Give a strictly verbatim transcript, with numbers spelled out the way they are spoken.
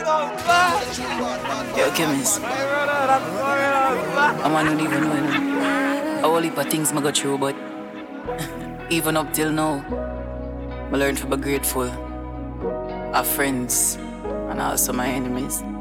Yo, chemist. I'm not even knowing. A whole heap of things I go through, but even up till now, I learned to be grateful. Our friends and also my enemies.